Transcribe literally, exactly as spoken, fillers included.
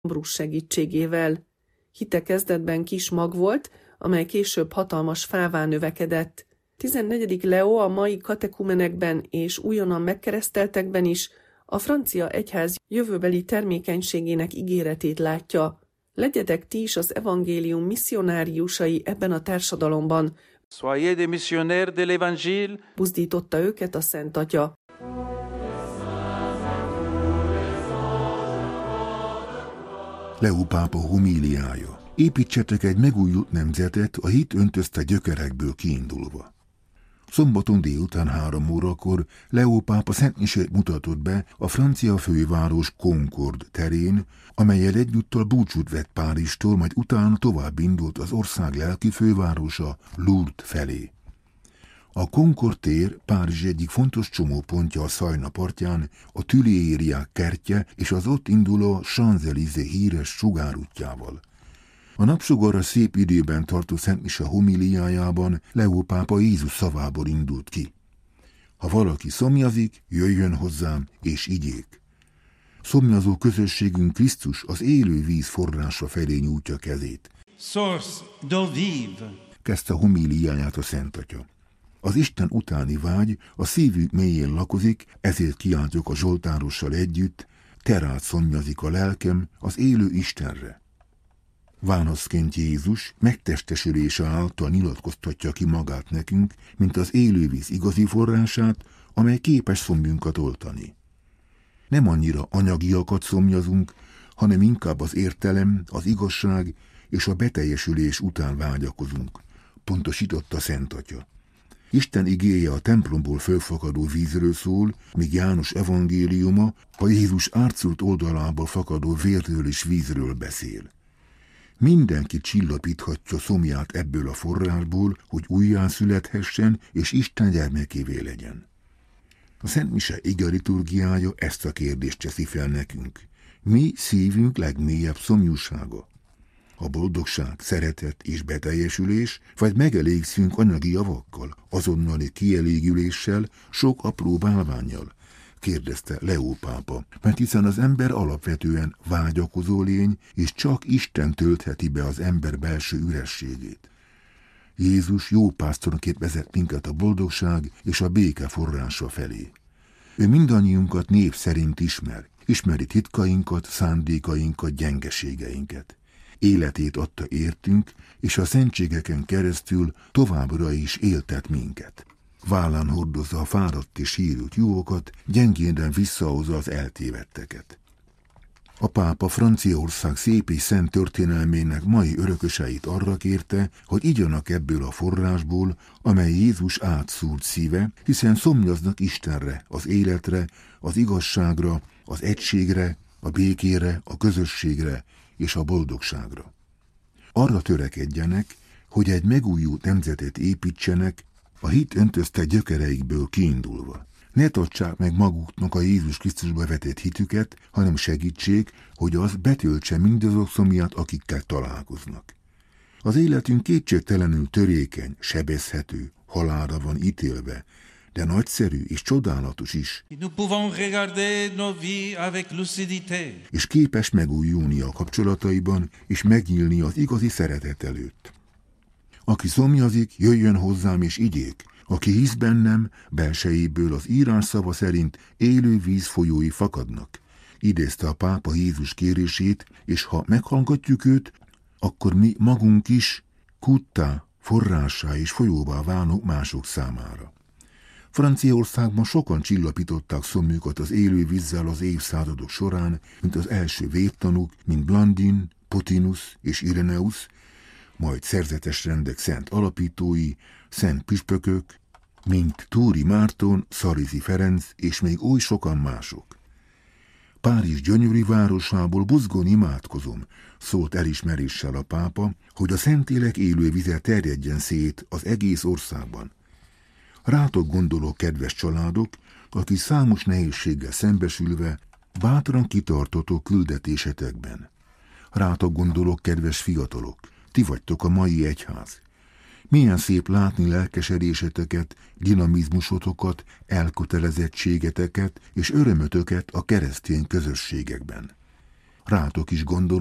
Ambrus segítségével. Hite kezdetben kis mag volt, amely később hatalmas fává növekedett. tizennegyedik Leó a mai katekumenekben és újonnan megkereszteltekben is a francia egyház jövőbeli termékenységének ígéretét látja. Legyetek ti is az evangélium misszionáriusai ebben a társadalomban. Soyez des missionnaires de l'évangile. Buzdította őket a Szent Atya. Leó pápa homíliája. Építsetek egy megújult nemzetet a hit öntözte gyökerekből kiindulva. Szombaton délután három órakor Leó pápa szentmisét mutatott be a francia főváros Concorde terén, amellyel egyúttal búcsút vett Párizstól, majd utána tovább indult az ország lelki fővárosa Lourdes felé. A Concorde tér Párizs egyik fontos csomópontja a Szajna partján, a Tuileries kertje és az ott induló Champs-Élysées híres sugárútjával. A napsugarra szép időben tartó szentmise homíliájában Leó pápa Jézus szavából indult ki. Ha valaki szomjazik, jöjjön hozzám és igyék. Szomjazó közösségünk Krisztus az élő víz forrása felé nyújtja kezét. Source d'eau vive. Kezdte homíliáját a Szent Atya. Az Isten utáni vágy a szívük mélyén lakozik, ezért kiáltjuk a zsoltárossal együtt, terált szomjazik a lelkem az élő Istenre. Válaszként Jézus megtestesülése által nyilatkoztatja ki magát nekünk, mint az élővíz igazi forrását, amely képes szomjunkat oltani. Nem annyira anyagiakat szomjazunk, hanem inkább az értelem, az igazság és a beteljesülés után vágyakozunk, pontosította Szent Atya. Isten igéje a templomból fölfakadó vízről szól, míg János evangéliuma a Jézus árcult oldalából fakadó vérről és vízről beszél. Mindenki csillapíthatja szomját ebből a forrásból, hogy újjászülethessen és Isten gyermekévé legyen. A Szent Mise ige liturgiája ezt a kérdést teszi fel nekünk. Mi szívünk legmélyebb szomjúsága? A boldogság, szeretet és beteljesülés, vagy megelégszünk anyagi javakkal, azonnali kielégüléssel, sok apró bálvánnyal? Kérdezte Leó pápa, mert hiszen az ember alapvetően vágyakozó lény, és csak Isten töltheti be az ember belső ürességét. Jézus jó pásztorként vezet minket a boldogság és a béke forrása felé. Ő mindannyiunkat név szerint ismer, ismeri titkainkat, szándékainkat, gyengeségeinket. Életét adta értünk, és a szentségeken keresztül továbbra is éltet minket. Vállán hordozza a fáradt és sírült juhokat, gyengéden visszahozza az eltévedteket. A pápa Franciaország szép és szent történelmének mai örököseit arra kérte, hogy igyanak ebből a forrásból, amely Jézus átszúrt szíve, hiszen szomjaznak Istenre, az életre, az igazságra, az egységre, a békére, a közösségre és a boldogságra. Arra törekedjenek, hogy egy megújult nemzetet építsenek, a hit öntözte gyökereikből kiindulva. Ne tartsák meg maguknak a Jézus Krisztusba vetett hitüket, hanem segítsék, hogy az betöltse mindazok szomját, akikkel találkoznak. Az életünk kétségtelenül törékeny, sebezhető, halálra van ítélve, de nagyszerű és csodálatos is, és képes megújulni a kapcsolataiban, és megnyílni az igazi szeretet előtt. Aki szomjazik, jöjjön hozzám és igyék. Aki hisz bennem, belsejéből az írás szava szerint élő víz folyói fakadnak. Idézte a pápa Jézus kérését, és ha meghallgatjuk őt, akkor mi magunk is kuttá, forrássá és folyóvá válunk mások számára. Franciaországban sokan csillapították szomjukat az élő vízzel az évszázadok során, mint az első védtanúk, mint Blandin, Potinus és Ireneus, majd szerzetes rendek szent alapítói, szent püspökök, mint Túri Márton, Szarizi Ferenc és még oly sokan mások. Párizs gyönyörű városából buzgón imádkozom, szólt elismeréssel a pápa, hogy a Szentlélek élő vize terjedjen szét az egész országban. Rátok gondolok, kedves családok, akik számos nehézséggel szembesülve bátran kitartotok küldetésetekben. Rátok gondolok, kedves fiatalok, ti vagytok a mai egyház. Milyen szép látni lelkesedéseteket, dinamizmusotokat, elkötelezettségeteket és örömötöket a keresztény közösségekben. rátok is gondol,